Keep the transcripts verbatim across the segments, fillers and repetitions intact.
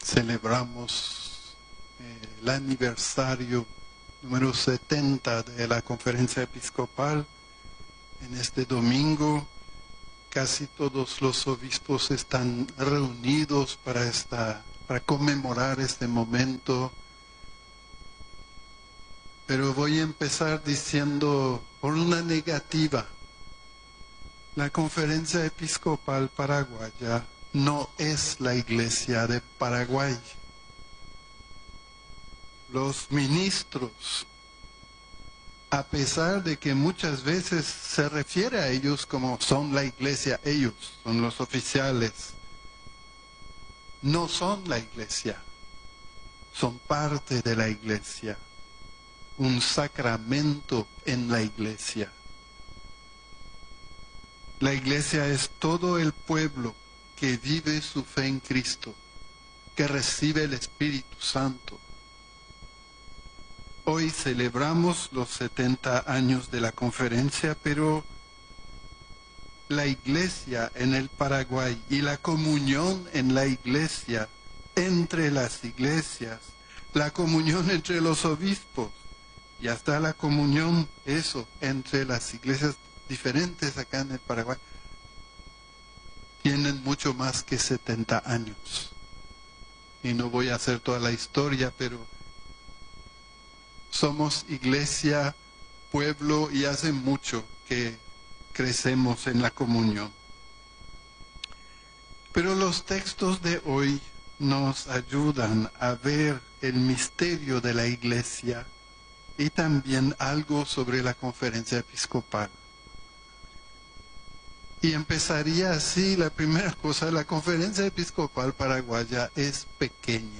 celebramos eh, el aniversario número setenta de la Conferencia Episcopal. En este domingo casi todos los obispos están reunidos para, esta, para conmemorar este momento. Pero voy a empezar diciendo por una negativa. La Conferencia Episcopal Paraguaya no es la Iglesia de Paraguay. Los ministros, a pesar de que muchas veces se refiere a ellos como son la Iglesia, ellos son los oficiales, no son la Iglesia, son parte de la Iglesia, un sacramento en la Iglesia. La Iglesia es todo el pueblo que vive su fe en Cristo, que recibe el Espíritu Santo. Hoy celebramos los setenta años de la conferencia, pero la Iglesia en el Paraguay y la comunión en la Iglesia, entre las iglesias, la comunión entre los obispos y hasta la comunión, eso, entre las iglesias diferentes acá en el Paraguay, tienen mucho más que setenta años. Y no voy a hacer toda la historia, pero somos iglesia, pueblo, y hace mucho que crecemos en la comunión. Pero los textos de hoy nos ayudan a ver el misterio de la iglesia y también algo sobre la conferencia episcopal. Y empezaría así, la primera cosa, la Conferencia Episcopal Paraguaya es pequeña.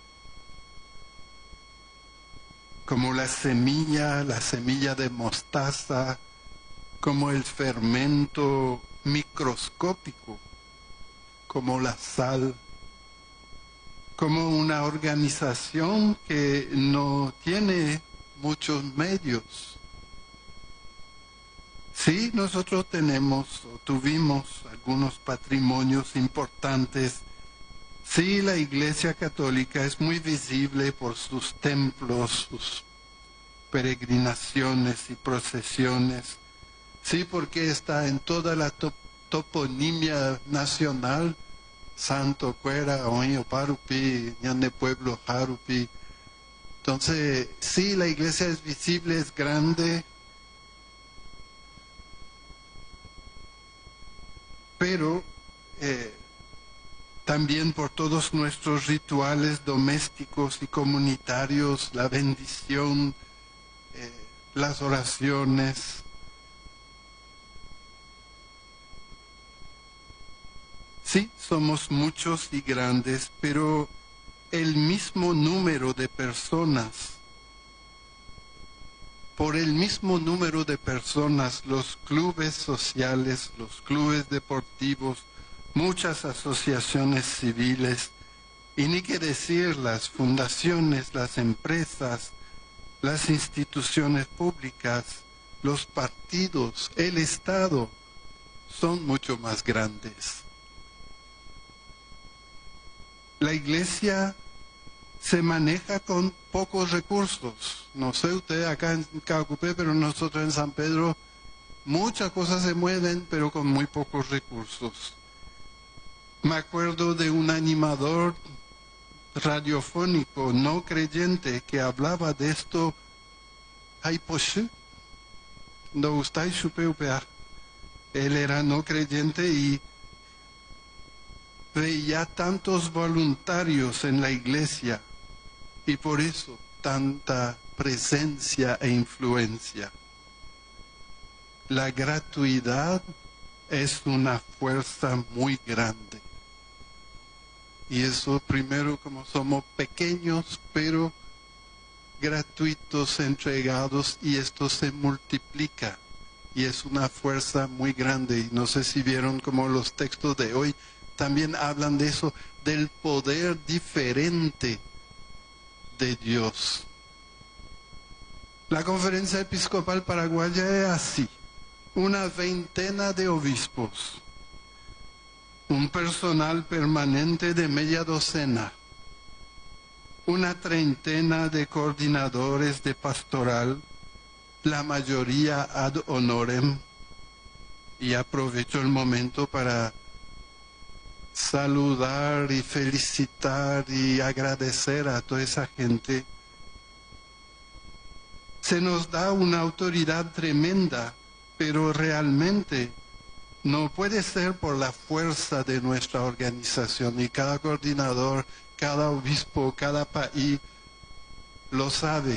Como la semilla, la semilla de mostaza, como el fermento microscópico, como la sal, como una organización que no tiene muchos medios. Sí, nosotros tenemos o tuvimos algunos patrimonios importantes. Sí, la Iglesia Católica es muy visible por sus templos, sus peregrinaciones y procesiones. Sí, porque está en toda la top toponimia nacional. Santo, Cuera, Oño, Parupi, Ñande Pueblo, Jarupi. Entonces, sí, la Iglesia es visible, es grande. Pero eh, también por todos nuestros rituales domésticos y comunitarios, la bendición, eh, las oraciones. Sí, somos muchos y grandes, pero el mismo número de personas, por el mismo número de personas, los clubes sociales, los clubes deportivos, muchas asociaciones civiles, y ni qué decir las fundaciones, las empresas, las instituciones públicas, los partidos, el Estado, son mucho más grandes. La Iglesia se maneja con pocos recursos. No sé usted acá en Caucupé, pero nosotros en San Pedro muchas cosas se mueven, pero con muy pocos recursos. Me acuerdo de un animador radiofónico no creyente que hablaba de esto. Ay, pues, no gustáis chupea. Él era no creyente y veía tantos voluntarios en la iglesia y por eso tanta presencia e influencia. La gratuidad es una fuerza muy grande. Y eso primero, como somos pequeños, pero gratuitos, entregados, y esto se multiplica. Y es una fuerza muy grande. Y no sé si vieron como los textos de hoy también hablan de eso, del poder diferente de Dios. La Conferencia Episcopal Paraguaya es así, una veintena de obispos, un personal permanente de media docena, una treintena de coordinadores de pastoral, la mayoría ad honorem, y aprovecho el momento para saludar y felicitar y agradecer a toda esa gente. Se nos da una autoridad tremenda, pero realmente no puede ser por la fuerza de nuestra organización, y cada coordinador, cada obispo, cada país lo sabe.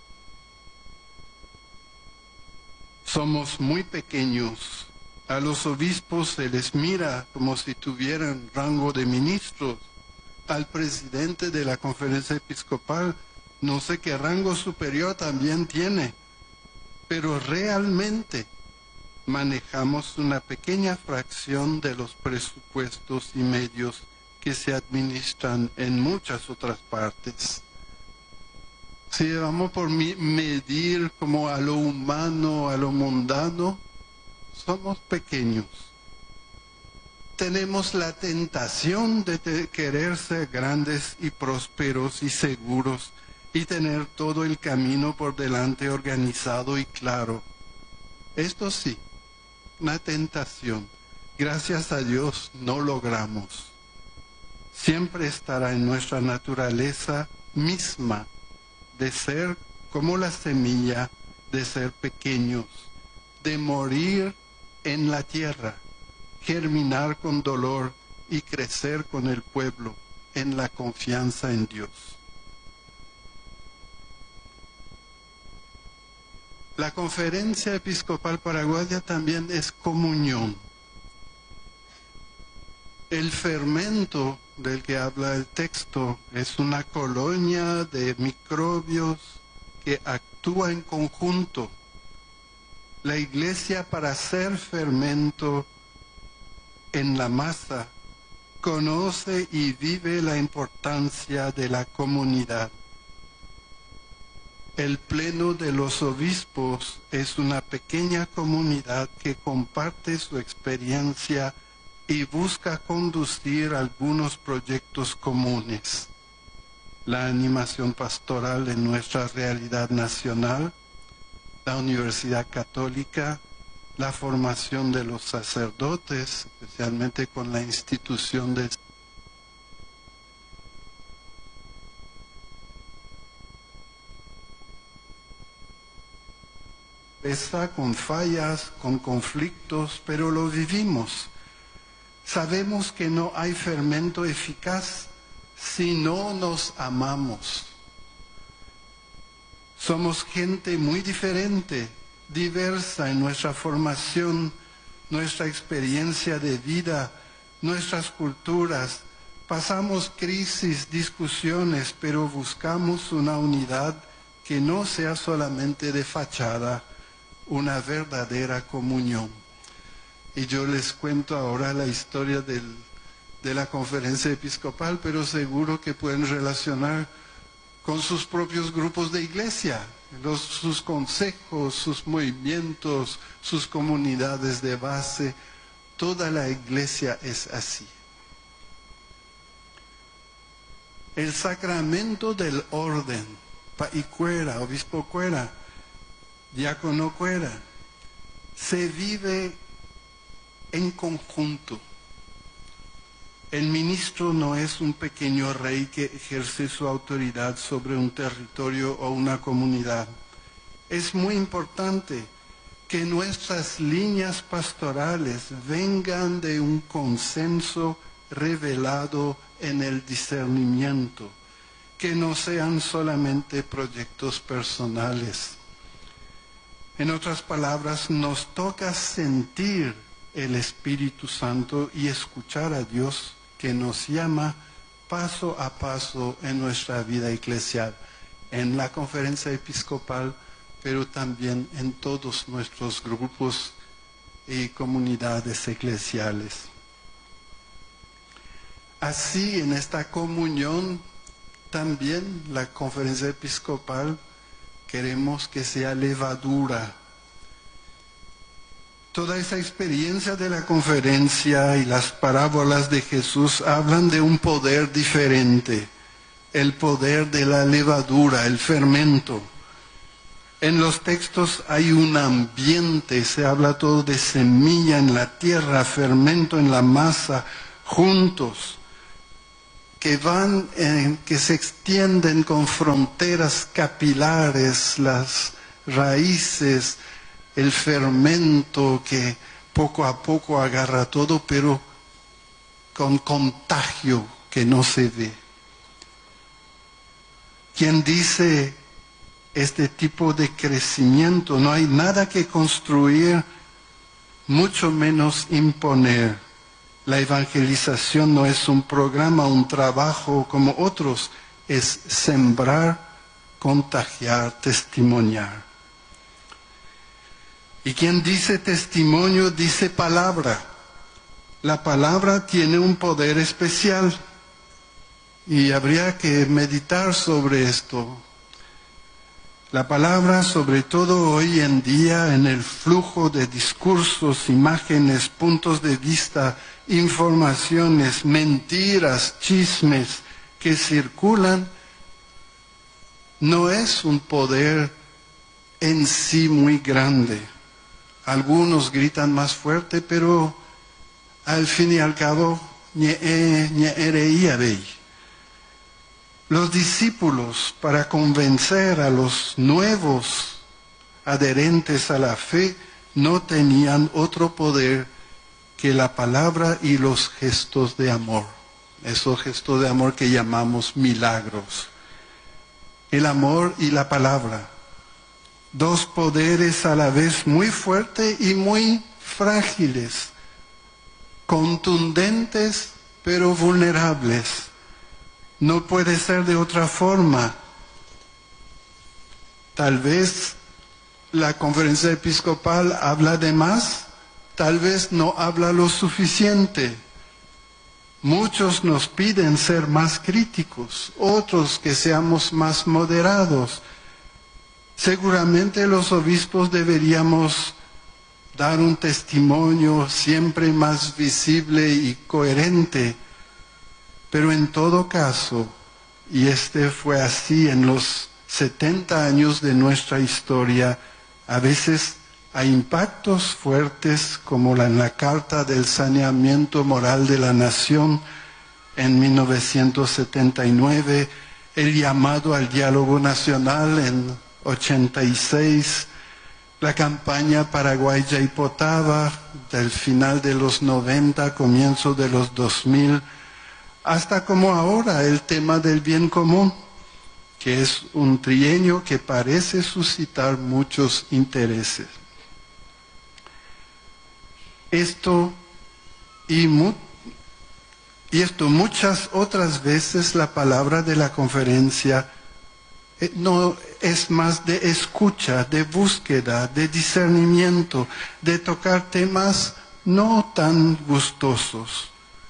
Somos muy pequeños. A los obispos se les mira como si tuvieran rango de ministros. Al presidente de la conferencia episcopal, no sé qué rango superior también tiene, pero realmente manejamos una pequeña fracción de los presupuestos y medios que se administran en muchas otras partes. Si vamos por medir como a lo humano, a lo mundano, somos pequeños. Tenemos la tentación de querer ser grandes y prósperos y seguros y tener todo el camino por delante organizado y claro. Esto sí, una tentación. Gracias a Dios no logramos. Siempre estará en nuestra naturaleza misma de ser como la semilla, de ser pequeños, de morir en la tierra, germinar con dolor y crecer con el pueblo en la confianza en Dios. La Conferencia Episcopal Paraguaya también es comunión. El fermento del que habla el texto es una colonia de microbios que actúa en conjunto. La Iglesia, para ser fermento en la masa, conoce y vive la importancia de la comunidad. El pleno de los obispos es una pequeña comunidad que comparte su experiencia y busca conducir algunos proyectos comunes. La animación pastoral en nuestra realidad nacional, la Universidad Católica, la formación de los sacerdotes, especialmente con la institución de está con fallas, con conflictos, pero lo vivimos. Sabemos que no hay fermento eficaz si no nos amamos. Somos gente muy diferente, diversa en nuestra formación, nuestra experiencia de vida, nuestras culturas. Pasamos crisis, discusiones, pero buscamos una unidad que no sea solamente de fachada, una verdadera comunión. Y yo les cuento ahora la historia del, de la conferencia episcopal, pero seguro que pueden relacionar con sus propios grupos de iglesia, los, sus consejos, sus movimientos, sus comunidades de base. Toda la iglesia es así. El sacramento del orden, paicuera, obispo cuera, diácono cuera, se vive en conjunto. El ministro no es un pequeño rey que ejerce su autoridad sobre un territorio o una comunidad. Es muy importante que nuestras líneas pastorales vengan de un consenso revelado en el discernimiento, que no sean solamente proyectos personales. En otras palabras, nos toca sentir el Espíritu Santo y escuchar a Dios que nos llama paso a paso en nuestra vida eclesial, en la conferencia episcopal, pero también en todos nuestros grupos y comunidades eclesiales. Así, en esta comunión, también la conferencia episcopal queremos que sea levadura. Toda esa experiencia de la conferencia y las parábolas de Jesús hablan de un poder diferente, el poder de la levadura, el fermento. En los textos hay un ambiente, se habla todo de semilla en la tierra, fermento en la masa, juntos, que van, eh, que se extienden con fronteras capilares, las raíces, el fermento que poco a poco agarra todo, pero con contagio que no se ve. Quien dice este tipo de crecimiento, no hay nada que construir, mucho menos imponer. La evangelización no es un programa, un trabajo como otros, es sembrar, contagiar, testimoniar. Y quien dice testimonio, dice palabra. La palabra tiene un poder especial y habría que meditar sobre esto. La palabra, sobre todo hoy en día, en el flujo de discursos, imágenes, puntos de vista, informaciones, mentiras, chismes que circulan, no es un poder en sí muy grande. Algunos gritan más fuerte, pero al fin y al cabo, los discípulos, para convencer a los nuevos adherentes a la fe, no tenían otro poder que la palabra y los gestos de amor. Esos gestos de amor que llamamos milagros. El amor y la palabra. Dos poderes a la vez muy fuertes y muy frágiles. Contundentes pero vulnerables. No puede ser de otra forma. Tal vez la conferencia episcopal habla de más, tal vez no habla lo suficiente. Muchos nos piden ser más críticos, otros que seamos más moderados. Seguramente los obispos deberíamos dar un testimonio siempre más visible y coherente. Pero en todo caso, y este fue así en los setenta años de nuestra historia, a veces hay impactos fuertes como la, en la Carta del Saneamiento Moral de la Nación en mil novecientos setenta y nueve, el llamado al diálogo nacional en ochenta y seis, la campaña paraguaya y Potava del final de los noventa, comienzo de los dos mil, hasta como ahora el tema del bien común, que es un trienio que parece suscitar muchos intereses. Esto y, mu y esto muchas otras veces la palabra de la conferencia eh, no es más de escucha, de búsqueda, de discernimiento, de tocar temas no tan gustosos.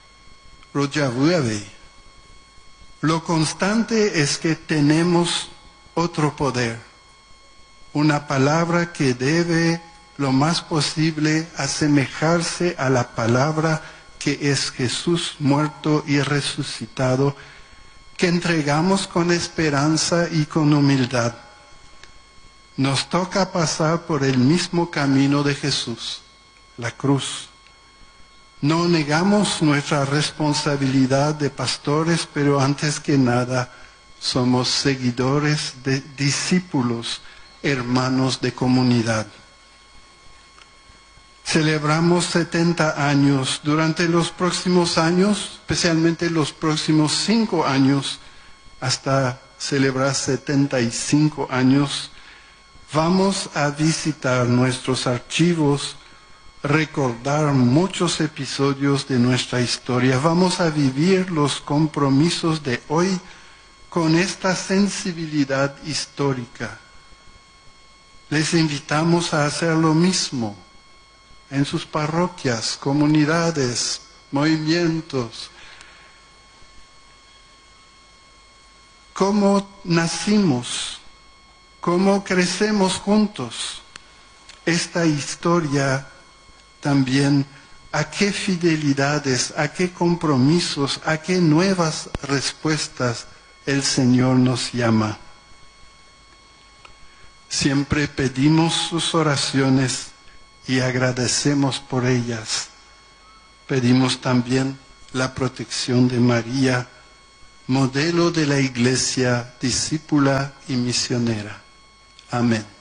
Lo constante es que tenemos otro poder, una palabra que debe lo más posible asemejarse a la palabra que es Jesús muerto y resucitado, que entregamos con esperanza y con humildad. Nos toca pasar por el mismo camino de Jesús, la cruz. No negamos nuestra responsabilidad de pastores, pero antes que nada somos seguidores de discípulos, hermanos de comunidad. Celebramos setenta años. Durante los próximos años, especialmente los próximos cinco años, hasta celebrar setenta y cinco años, vamos a visitar nuestros archivos, recordar muchos episodios de nuestra historia. Vamos a vivir los compromisos de hoy con esta sensibilidad histórica. Les invitamos a hacer lo mismo en sus parroquias, comunidades, movimientos. ¿Cómo nacimos? ¿Cómo crecemos juntos? Esta historia también, ¿a qué fidelidades, a qué compromisos, a qué nuevas respuestas el Señor nos llama. Siempre pedimos sus oraciones y agradecemos por ellas. Pedimos también la protección de María, modelo de la Iglesia discípula y misionera. Amén.